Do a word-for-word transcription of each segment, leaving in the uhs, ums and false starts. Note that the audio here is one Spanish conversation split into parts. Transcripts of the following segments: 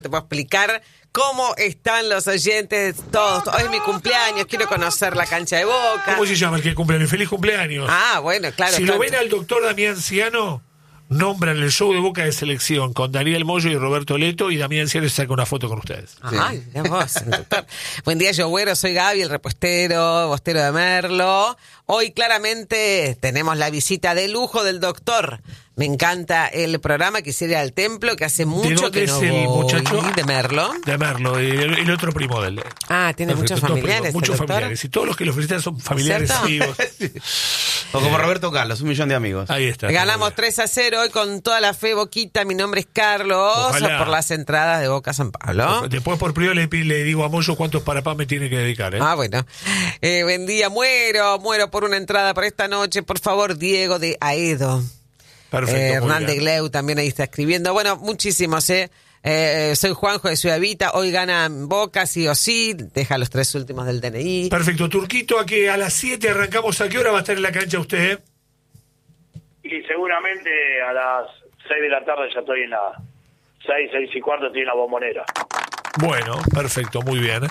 Te puedo explicar cómo están los oyentes todos. Hoy es mi cumpleaños, quiero conocer la cancha de Boca. ¿Cómo se llama el que cumple? ¡Feliz cumpleaños! Ah, bueno, claro. Si claro. lo ven al doctor Damián Ciano, nombran el show de Boca de selección con Daniel Moyo y Roberto Leto, y Damián Ciano se saca una foto con ustedes. Ay, sí. Vos, doctor. Buen día, yo güero, soy Gaby, el repostero, bostero de Merlo. Hoy claramente tenemos la visita de lujo del doctor. Me encanta el programa, quisiera ir al templo, que hace mucho que no es el voy. muchacho? ¿De Merlo? De Merlo, el, el otro primo de él. Ah, tiene Perfecto, muchos familiares. Muchos doctor? familiares. Y todos los que lo felicitan son familiares ¿Cierto? amigos. O como Roberto Carlos, un millón de amigos. Ahí está. Ganamos tres a cero hoy con toda la fe, Boquita. Mi nombre es Carlos, Ojalá. por las entradas de Boca San Pablo. Después por privado le, le digo a Moyo cuántos parapás me tiene que dedicar. ¿eh? Ah, bueno. Eh, buen día, muero, muero por una entrada para esta noche. Por favor, Diego de Aedo. Perfecto. Eh, muy Hernán de bien. Gleu también ahí está escribiendo. Bueno, muchísimos, ¿eh? Eh, soy Juanjo de Ciudad Evita. Hoy gana Boca, sí o sí. Deja los tres últimos del D N I. Perfecto. Turquito, a que a las siete arrancamos. ¿A qué hora va a estar en la cancha usted? Y seguramente a las seis de la tarde ya estoy en la... seis, seis y cuarto estoy en la Bombonera. Bueno, perfecto, muy bien.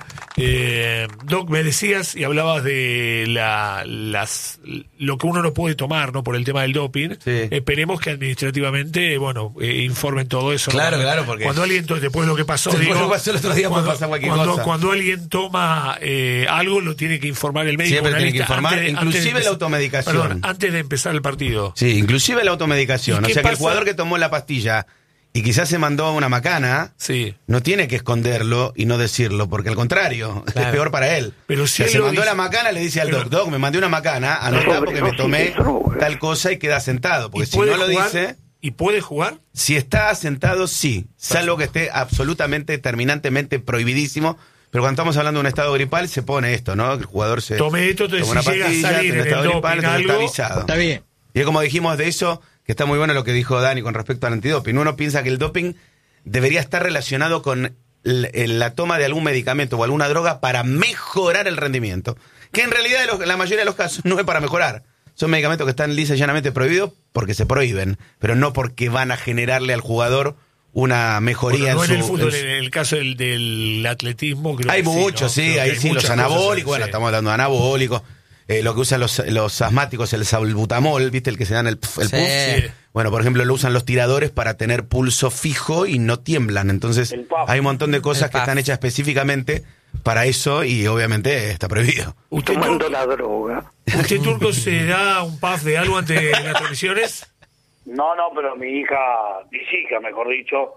Eh, Doc, me decías y hablabas de la, las lo que uno no puede tomar, ¿no? Por el tema del doping. Sí. Esperemos que administrativamente, bueno, eh, informen todo eso. Claro, ¿no? claro, porque- Cuando alguien, to- después de lo que pasó, Después de digo, lo que pasó el otro día puede cuando, pasar cualquier cuando, cosa. cuando alguien toma eh, algo, lo tiene que informar el médico. Siempre una tiene que lista informar, antes de- inclusive antes de la empezar- automedicación. Perdón, antes de empezar el partido. Sí, inclusive la automedicación. ¿Y O qué sea que el pasa? jugador que tomó la pastilla y quizás se mandó una macana, Sí. no tiene que esconderlo y no decirlo, porque al contrario, es Claro. peor para él. Pero O si sea, él se lo mandó dice- la macana, le dice al Pero- doc, doc, me mandé una macana, anotá porque me tomé tal cosa y queda sentado. Porque ¿Y si puede no lo jugar? dice, ¿Y puede jugar? si está sentado, sí. Salvo que esté absolutamente, terminantemente prohibidísimo. Pero cuando estamos hablando de un estado gripal, se pone esto, ¿no? El jugador se Tome esto, entonces, toma una si llega a pastilla, salir tiene un en el estado gripal, doping entonces está algo, avisado. Está bien. Y es como dijimos de eso, que está muy bueno lo que dijo Dani con respecto al antidoping. Uno piensa que el doping debería estar relacionado con l- la toma de algún medicamento o alguna droga para mejorar el rendimiento. Que en realidad, en los- la mayoría de los casos, no es para mejorar. Son medicamentos que están lisa y llanamente prohibidos porque se prohíben, pero no porque van a generarle al jugador una mejoría Bueno, no en en el su... fútbol, en su- en el caso del, del atletismo. Creo hay que muchos, sí, sí, ¿no? Creo que ahí hay sí, los muchas anabólicos, cosas, bueno, sí. estamos hablando de anabólicos, eh, lo que usan los, los asmáticos, el salbutamol, ¿viste? El que se dan el, el Sí. puff. Sí. Bueno, por ejemplo, lo usan los tiradores para tener pulso fijo y no tiemblan. Entonces, El puff. hay un montón de cosas El que puff. están hechas específicamente para eso y obviamente está prohibido. ¿Usted, Tomando Turco, la droga. ¿Usted, Turco, se da un puff de algo ante las transmisiones? No, no, pero mi hija, mis hijas, mejor dicho,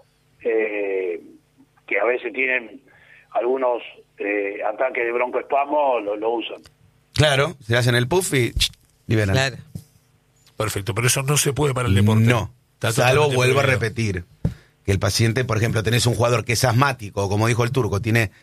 eh, que a veces tienen algunos eh, ataques de broncoespasmo, lo, lo usan. Claro, se hacen el puff y ch, liberan. Claro. Perfecto, pero eso no se puede para el deporte. No, Está salvo, totalmente vuelvo a prohibido. repetir, que el paciente, por ejemplo, tenés un jugador que es asmático, o como dijo el Turco, tiene